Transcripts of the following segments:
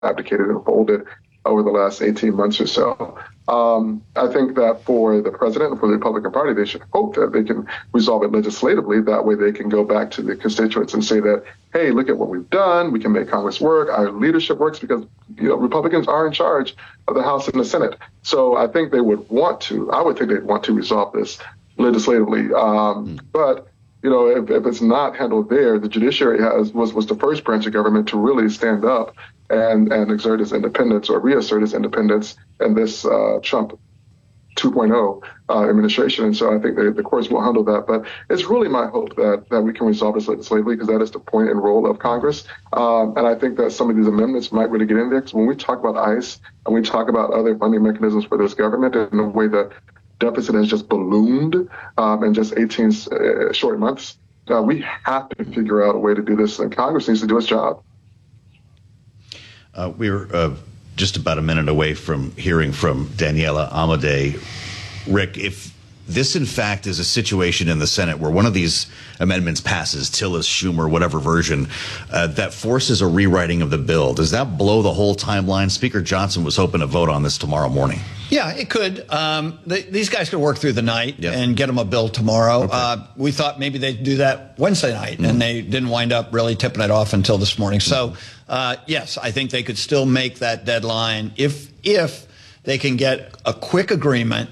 abdicated and folded over the last 18 months or so. I think that for the president and for the Republican Party, they should hope that they can resolve it legislatively. That way they can go back to the constituents and say that, hey, look at what we've done. We can make Congress work. Our leadership works because, Republicans are in charge of the House and the Senate. So I think they would want to, I would think they'd want to resolve this legislatively. But if it's not handled there, the judiciary was the first branch of government to really stand up and exert its independence or reassert its independence in this Trump 2.0 administration. And so I think the courts will handle that. But it's really my hope that we can resolve this legislatively, because that is the point and role of Congress. And I think that some of these amendments might really get in there, because when we talk about ICE and we talk about other funding mechanisms for this government in the way that deficit has just ballooned in just 18 short months, we have to figure out a way to do this, and Congress needs to do its job. We're just about a minute away from hearing from Daniela Amodei. Rick, if this, in fact, is a situation in the Senate where one of these amendments passes, Tillis, Schumer, whatever version, that forces a rewriting of the bill, does that blow the whole timeline? Speaker Johnson was hoping to vote on this tomorrow morning. Yeah, it could. These guys could work through the night and get them a bill tomorrow. Okay. We thought maybe they'd do that Wednesday night, and they didn't wind up really tipping it off until this morning. So, yes, I think they could still make that deadline if they can get a quick agreement,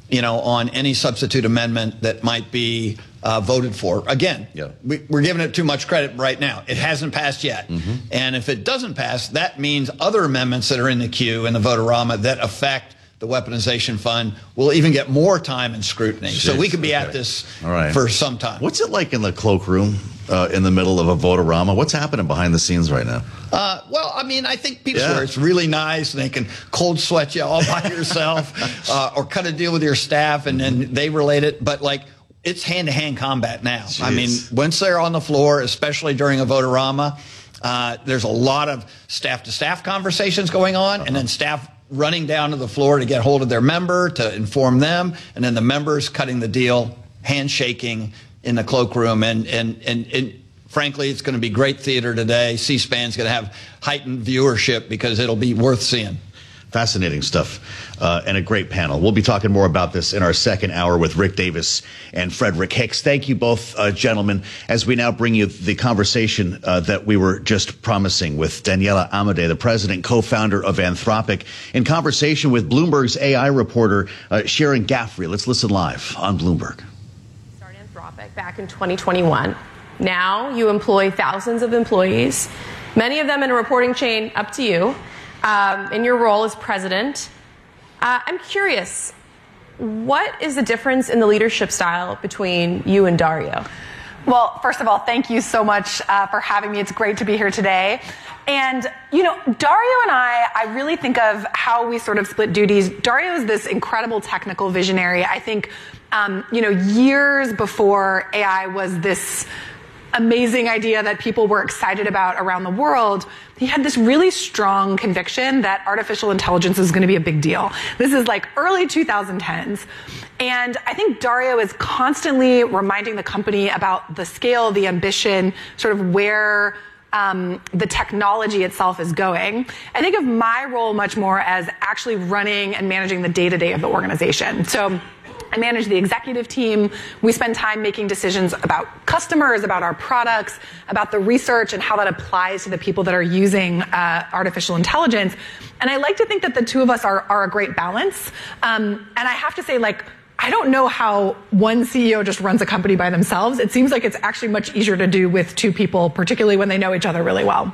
on any substitute amendment that might be voted for. Again, we're giving it too much credit right now. It hasn't passed yet. And if it doesn't pass, that means other amendments that are in the queue in the vote-a-rama that affect the weaponization fund will even get more time and scrutiny. Jeez, so we could be at this for some time. What's it like in the cloakroom in the middle of a vote-a-rama? What's happening behind the scenes right now? Well, I mean, I think people swear it's really nice, and they can cold sweat you all by yourself or cut a deal with your staff, and then they relate it. But, it's hand-to-hand combat now. Jeez. I mean, once they're on the floor, especially during a vote-a-rama, there's a lot of staff-to-staff conversations going on, and then staff running down to the floor to get hold of their member, to inform them, and then the members cutting the deal, handshaking in the cloakroom. And frankly, it's going to be great theater today. C-SPAN's going to have heightened viewership because it'll be worth seeing. Fascinating stuff and a great panel. We'll be talking more about this in our second hour with Rick Davis and Frederick Hicks. Thank you both, gentlemen, as we now bring you the conversation that we were just promising with Daniela Amodei, the president, co-founder of Anthropic, in conversation with Bloomberg's AI reporter, Sharon Gaffrey. Let's listen live on Bloomberg. Started Anthropic back in 2021. Now you employ thousands of employees, many of them in a reporting chain up to you. In your role as president, I'm curious, what is the difference in the leadership style between you and Dario? Well, first of all, thank you so much for having me. It's great to be here today. And, Dario and I really think of how we sort of split duties. Dario is this incredible technical visionary. I think, years before AI was this amazing idea that people were excited about around the world, he had this really strong conviction that artificial intelligence is going to be a big deal. This is like early 2010s. And I think Dario is constantly reminding the company about the scale, the ambition, sort of where the technology itself is going. I think of my role much more as actually running and managing the day-to-day of the organization. So I manage the executive team. We spend time making decisions about customers, about our products, about the research and how that applies to the people that are using artificial intelligence. And I like to think that the two of us are a great balance. And I have to say, I don't know how one CEO just runs a company by themselves. It seems like it's actually much easier to do with two people, particularly when they know each other really well.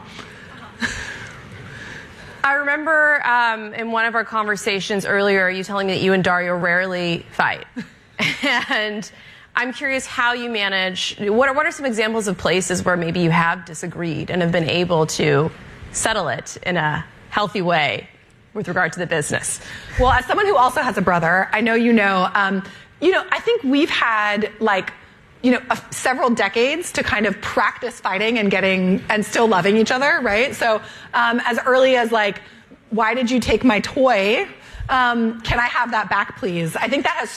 I remember in one of our conversations earlier, you telling me that you and Dario rarely fight. And I'm curious how you manage, what are some examples of places where maybe you have disagreed and have been able to settle it in a healthy way with regard to the business? Well, as someone who also has a brother, I know I think we've had several decades to kind of practice fighting and still loving each other, right? So as early as why did you take my toy? Can I have that back, please? I think that has